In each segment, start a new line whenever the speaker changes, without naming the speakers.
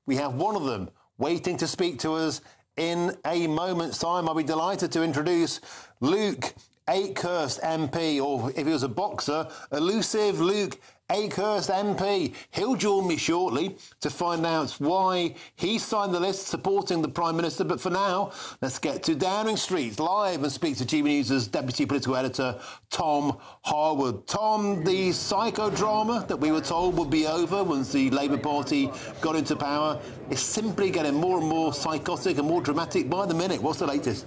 We have one of them waiting to speak to us in a moment's time. I'll be delighted to introduce Luke Akehurst MP, or if he was a boxer, elusive Luke Akehurst MP. He'll join me shortly to find out why he signed the list supporting the Prime Minister. But for now, let's get to Downing Street live and speak to GB News' Deputy Political Editor, Tom Harwood. Tom, the psychodrama that we were told would be over once the Labour Party got into power is simply getting more and more psychotic and more dramatic by the minute. What's the latest?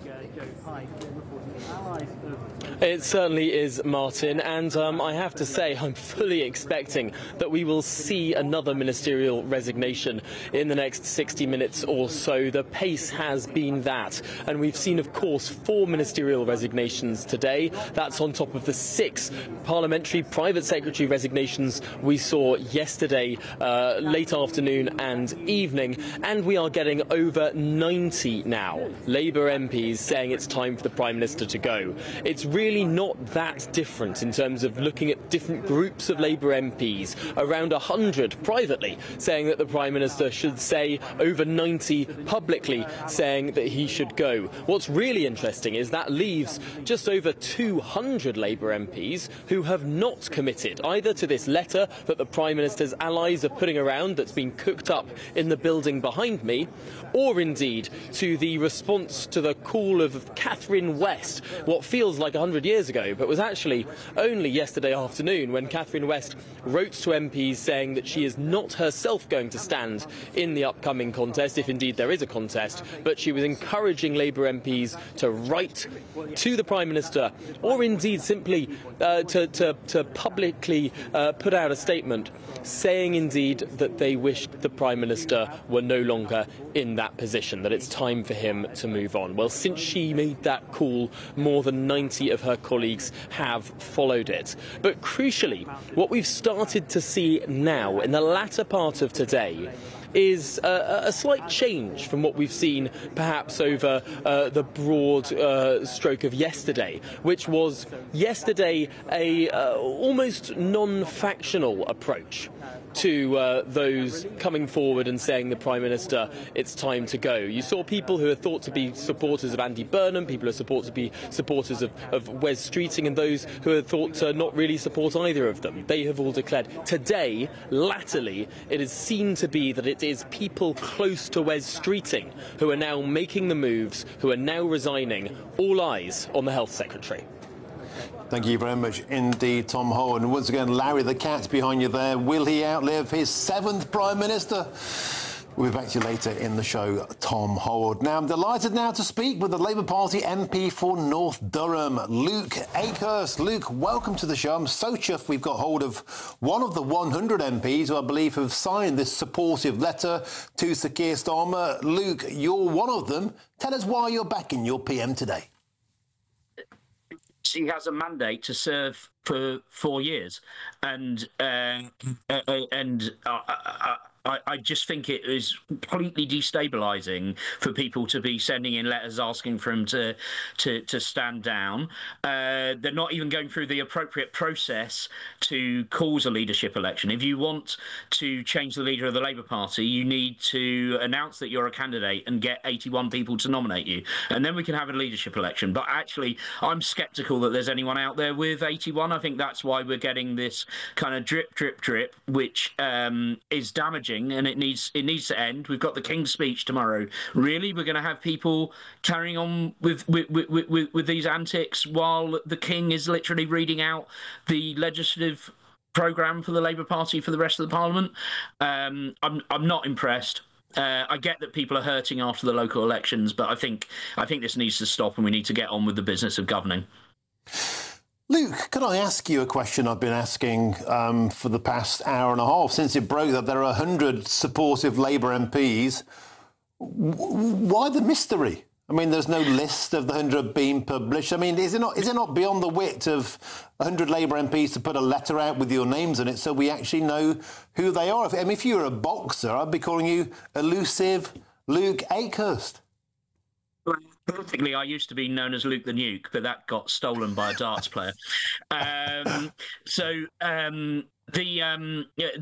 It certainly is, Martin, and I have to say I'm fully expecting that we will see another ministerial resignation in the next 60 minutes or so. The pace has been that, and we've seen, of course, 4 ministerial resignations today. That's on top of the 6 parliamentary private secretary resignations we saw yesterday, late afternoon and evening, and we are getting over 90 now Labour MPs saying it's time for the Prime Minister to go. It's really not that different in terms of looking at different groups of Labour MPs. Around 100 privately saying that the Prime Minister should say, over 90 publicly saying that he should go. What's really interesting is that leaves just over 200 Labour MPs who have not committed either to this letter that the Prime Minister's allies are putting around that's been cooked up in the building behind me, or indeed to the response to the call of Catherine West, what feels like 100 years ago, but was actually only yesterday afternoon when Catherine West wrote to MPs saying that she is not herself going to stand in the upcoming contest, if indeed there is a contest, but she was encouraging Labour MPs to write to the Prime Minister, or indeed simply to publicly put out a statement saying indeed that they wished the Prime Minister were no longer in that position, that it's time for him to move on. Well, since she made that call, more than 90 of her colleagues have followed it. But crucially, what we've started to see now in the latter part of today is a slight change from what we've seen perhaps over the broad stroke of yesterday, which was yesterday a almost non-factional approach to those coming forward and saying the Prime Minister, it's time to go. You saw people who are thought to be supporters of Andy Burnham, people who are thought to be supporters of Wes Streeting, and those who are thought to not really support either of them. They have all declared. Today, latterly, it is seen to be that it is people close to Wes Streeting who are now making the moves, who are now resigning. All eyes on the Health Secretary.
Thank you very much indeed, Tom Harwood. And once again, Larry the Cat behind you there. Will he outlive his 7th Prime Minister? We'll be back to you later in the show, Tom Harwood. Now, I'm delighted now to speak with the Labour Party MP for North Durham, Luke Akehurst. Luke, welcome to the show. I'm so chuffed we've got hold of one of the 100 MPs who I believe have signed this supportive letter to Sir Keir Starmer. Luke, you're one of them. Tell us why you're backing your PM today.
He has a mandate to serve for 4 years, and I just think it is completely destabilising for people to be sending in letters asking for him to stand down. They're not even going through the appropriate process to cause a leadership election. If you want to change the leader of the Labour Party, you need to announce that you're a candidate and get 81 people to nominate you, and then we can have a leadership election. But actually, I'm sceptical that there's anyone out there with 81. I think that's why we're getting this kind of drip, drip, drip, which is damaging. And it needs to end. We've got the King's Speech tomorrow. Really, we're going to have people carrying on with these antics while the King is literally reading out the legislative programme for the Labour Party for the rest of the Parliament. I'm not impressed. I get that people are hurting after the local elections, but I think this needs to stop, and we need to get on with the business of governing.
Luke, can I ask you a question I've been asking for the past hour and a half since it broke that there are 100 supportive Labour MPs? Why the mystery? I mean, there's no list of the 100 being published. I mean, is it not beyond the wit of 100 Labour MPs to put a letter out with your names on it so we actually know who they are? If you were a boxer, I'd be calling you elusive Luke Akehurst.
Politically, I used to be known as Luke the Nuke, but that got stolen by a darts player. Yeah,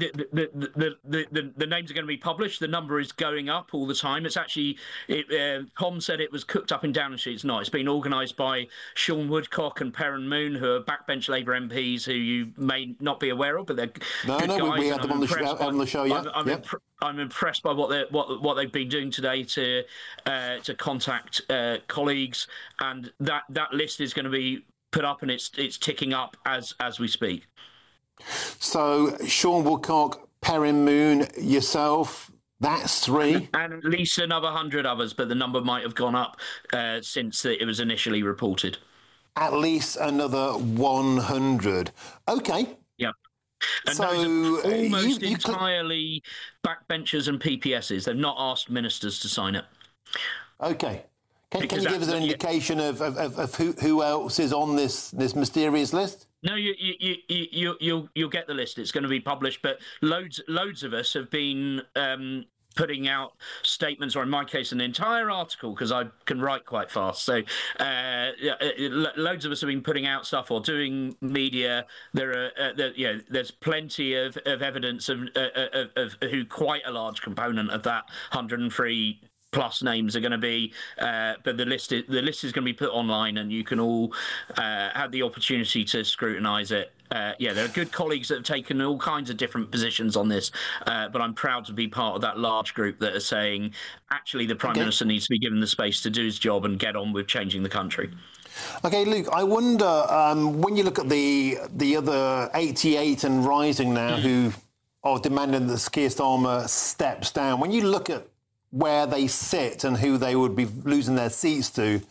the names are going to be published. The number is going up all the time. It's actually, Tom said it was cooked up in Downing Street. It's not. It's been organised by Sean Woodcock and Perrin Moon, who are backbench Labour MPs who you may not be aware of, but they're good guys.
We had them on the show. Yeah,
I'm impressed by what they've been doing today to contact colleagues, and that list is going to be put up, and it's ticking up as we speak.
So Sean Woodcock, Perrin Moon, yourself, that's 3.
And at least another 100 others, but the number might have gone up since it was initially reported.
At least another 100. Okay.
Yeah. And
so
those are almost entirely backbenchers and PPSs. They've not asked ministers to sign it.
Okay. Can you give us an indication of who else is on this mysterious list?
No, you'll get the list. It's going to be published, but loads of us have been putting out statements, or in my case, an entire article, because I can write quite fast. So loads of us have been putting out stuff or doing media. There's plenty of evidence of who quite a large component of that 103 plus names are going to be, but the list is going to be put online, and you can all have the opportunity to scrutinise it. There are good colleagues that have taken all kinds of different positions on this, but I'm proud to be part of that large group that are saying, actually, the Prime Minister needs to be given the space to do his job and get on with changing the country.
Okay, Luke, I wonder, when you look at the other 88 and rising now who are demanding that Keir Starmer steps down, when you look at where they sit and who they would be losing their seats to,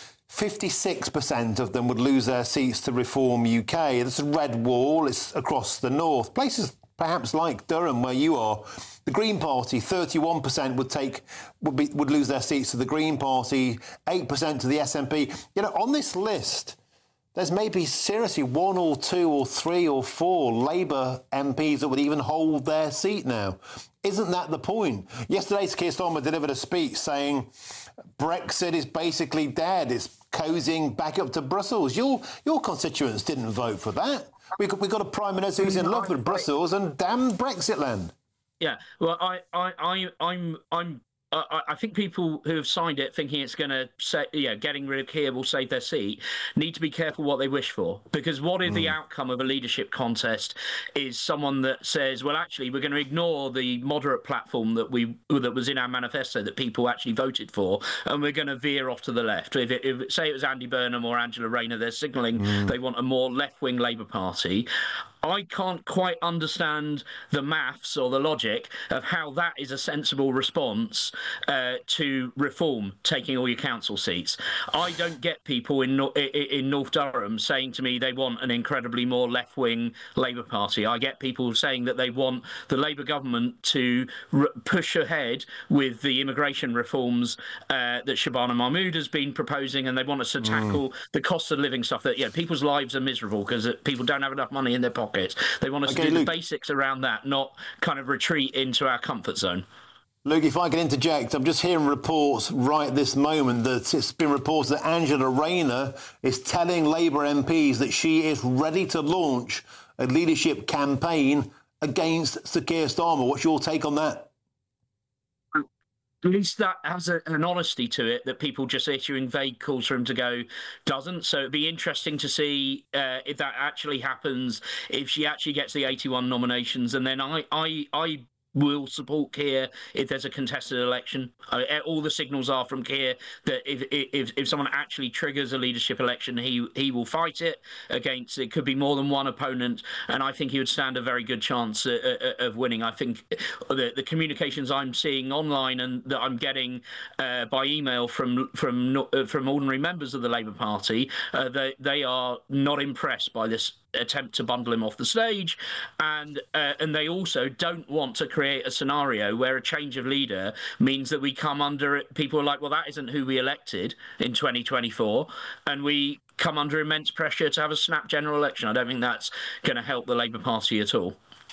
56% of them would lose their seats to Reform UK. It's a red wall. It's across the north. Places perhaps like Durham, where you are. The Green Party, 31% would lose their seats to the Green Party, 8% to the SNP. You know, on this list, there's maybe seriously 1 or 2 or 3 or 4 Labour MPs that would even hold their seat now. Isn't that the point? Yesterday, Keir Starmer delivered a speech saying Brexit is basically dead. It's cozying back up to Brussels. Your constituents didn't vote for that. We've got a Prime Minister who's in love with Brussels and damn Brexit land.
Yeah, well, I think people who have signed it thinking it's going to say, getting rid of Keir will save their seat, need to be careful what they wish for. Because what if the outcome of a leadership contest is someone that says, well, actually, we're going to ignore the moderate platform that was in our manifesto that people actually voted for, and we're going to veer off to the left. If say it was Andy Burnham or Angela Rayner, they're signalling they want a more left-wing Labour Party. I can't quite understand the maths or the logic of how that is a sensible response to reform, taking all your council seats. I don't get people in North Durham saying to me they want an incredibly more left-wing Labour Party. I get people saying that they want the Labour government to push ahead with the immigration reforms that Shabana Mahmood has been proposing, and they want us to tackle the cost of living stuff that, people's lives are miserable because people don't have enough money in their pockets. They want us to do the basics around that, not kind of retreat into our comfort zone.
Luke, if I can interject, I'm just hearing reports right this moment that it's been reported that Angela Rayner is telling Labour MPs that she is ready to launch a leadership campaign against Sir Keir Starmer. What's your take on that?
At least that has an honesty to it that people just issuing vague calls for him to go doesn't. So it'd be interesting to see if that actually happens, if she actually gets the 81 nominations, and then I will support Keir if there's a contested election. All the signals are from Keir that if someone actually triggers a leadership election, he will fight it against. It could be more than one opponent, and I think he would stand a very good chance of winning. I think the communications I'm seeing online and that I'm getting by email from ordinary members of the Labour Party, they are not impressed by this attempt to bundle him off the stage, and they also don't want to create a scenario where a change of leader means that we come under it. People are like, well, that isn't who we elected in 2024, and we come under immense pressure to have a snap general election. I don't think that's going to help the Labour Party at all.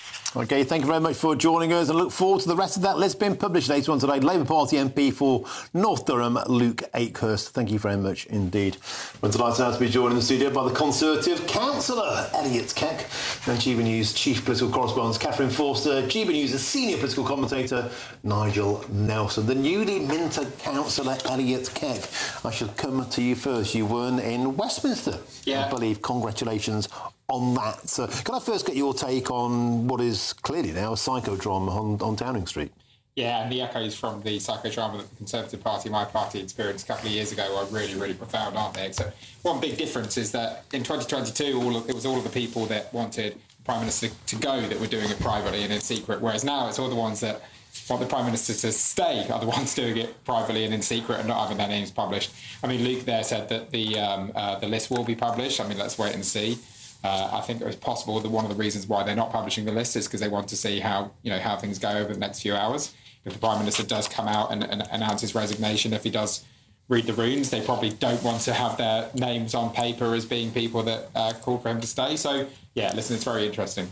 OK, thank you very much for joining us, and look forward to the rest of that list being published later on today. Labour Party MP for North Durham, Luke Akehurst. Thank you very much indeed. We're delighted now to be joined in the studio by the Conservative councillor, Elliot Keck, and GB News chief political correspondent, Catherine Forster, GB News' senior political commentator, Nigel Nelson. The newly minted councillor, Elliot Keck. I shall come to you first. You won in Westminster, I believe. Congratulations on that. So, can I first get your take on what is clearly now a psychodrama on Downing Street?
Yeah, and the echoes from the psychodrama that the Conservative Party, my party, experienced a couple of years ago are really, really profound, aren't they? Except one big difference is that in 2022, it was all of the people that wanted the Prime Minister to go that were doing it privately and in secret, whereas now it's all the ones that want the Prime Minister to stay are the ones doing it privately and in secret and not having their names published. I mean, Luke there said that the list will be published. I mean, let's wait and see. I think it's possible that one of the reasons why they're not publishing the list is because they want to see how things go over the next few hours. If the Prime Minister does come out and announce his resignation, if he does read the runes, they probably don't want to have their names on paper as being people that called for him to stay. So, yeah, listen, it's very interesting.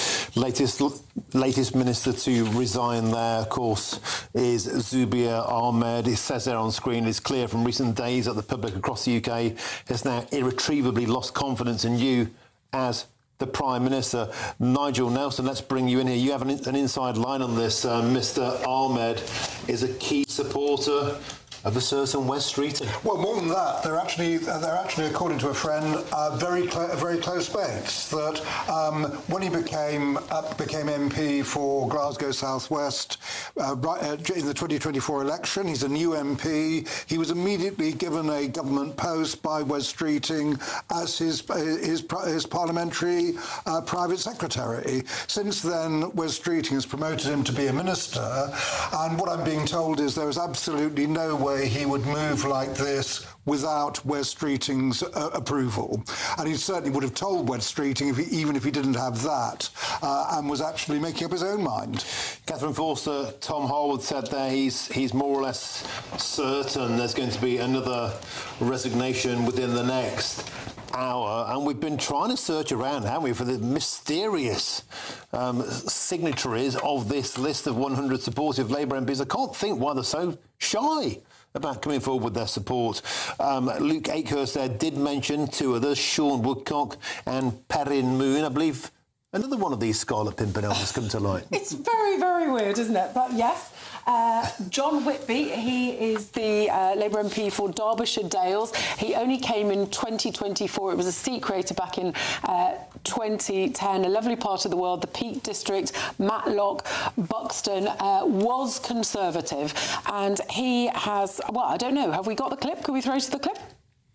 Latest minister to resign there, of course, is Zubir Ahmed. It says there on screen, it's clear from recent days that the public across the UK has now irretrievably lost confidence in you as the Prime Minister. Nigel Nelson, let's bring you in here. You have an inside line on this. Mr Ahmed is a key supporter of a certain Wes Streeting.
Well, more than that, they're actually, according to a friend, very close mates. That when he became MP for Glasgow South West in the 2024 election, he's a new MP. He was immediately given a government post by Wes Streeting as his parliamentary private secretary. Since then, Wes Streeting has promoted him to be a minister, and what I'm being told is there is absolutely no way he would move like this without Wes Streeting's approval. And he certainly would have told Wes Streeting, even if he didn't have that, and was actually making up his own mind.
Catherine Forster, Tom Harwood said there he's more or less certain there's going to be another resignation within the next hour, and we've been trying to search around, haven't we, for the mysterious signatories of this list of 100 supportive Labour MPs. I can't think why they're so shy about coming forward with their support. Luke Akehurst there did mention two others, Sean Woodcock and Perrin Moon. I believe another one of these Scarlet Pimpernel has come to light.
It's very, very weird, isn't it? But yes, John Whitby, he is the Labour MP for Derbyshire Dales. He only came in 2024. It was a seat created back in 2010. A lovely part of the world, the Peak District, Matlock, Buxton, was Conservative. And he has, well, I don't know, have we got the clip? Can we throw to the clip?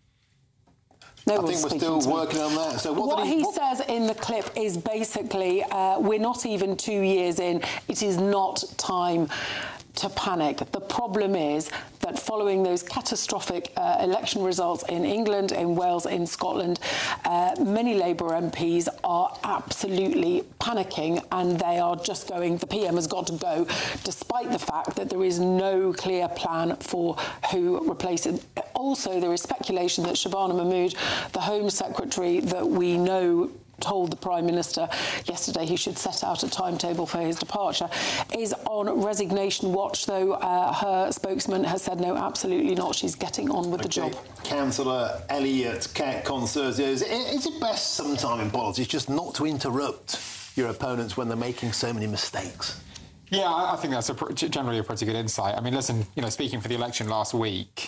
No,
I think we're still working on that. So
what he says in the clip is basically, we're not even 2 years in. It is not time to panic. The problem is that following those catastrophic election results in England, in Wales, in Scotland, many Labour MPs are absolutely panicking, and they are just going, the PM has got to go, despite the fact that there is no clear plan for who replaces. Also, there is speculation that Shabana Mahmood, the Home Secretary that we know told the Prime Minister yesterday he should set out a timetable for his departure, is on resignation watch, though her spokesman has said no, absolutely not. She's getting on with the job.
Councillor Elliot Keck, Conservatives. Is it best sometime in politics just not to interrupt your opponents when they're making so many mistakes?
Yeah, I think that's generally a pretty good insight. I mean, listen, speaking for the election last week,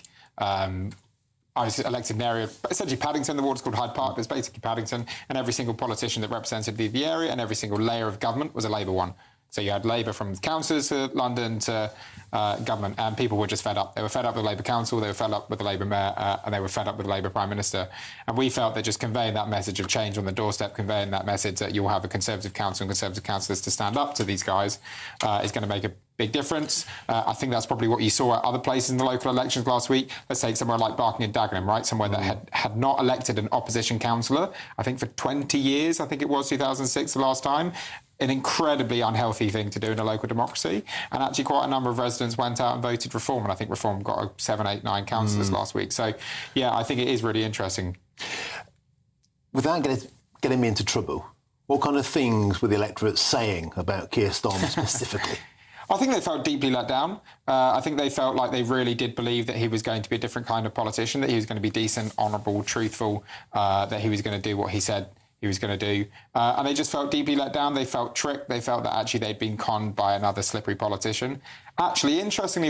I was elected in an area, essentially Paddington, the ward's called Hyde Park, but it's basically Paddington, and every single politician that represented the area and every single layer of government was a Labour one. So you had Labour from councillors to London to government, and people were just fed up. They were fed up with the Labour Council, they were fed up with the Labour Mayor, and they were fed up with the Labour Prime Minister. And we felt that just conveying that message of change on the doorstep, conveying that message that you'll have a Conservative Council and Conservative councillors to stand up to these guys is going to make a big difference. I think that's probably what you saw at other places in the local elections last week. Let's take somewhere like Barking and Dagenham, right? Somewhere that had not elected an opposition councillor, I think for 20 years, I think it was 2006 the last time. An incredibly unhealthy thing to do in a local democracy. And actually quite a number of residents went out and voted Reform. And I think Reform got 7, 8, 9 councillors last week. So, yeah, I think it is really interesting.
Without getting me into trouble, What kind of things were the electorate saying about Keir Starmer specifically?
I think they felt deeply let down. I think they felt like they really did believe that he was going to be a different kind of politician, that he was going to be decent, honourable, truthful, that he was going to do what he said he was going to do. And they just felt deeply let down. They felt tricked. They felt that actually they'd been conned by another slippery politician. Actually, interestingly,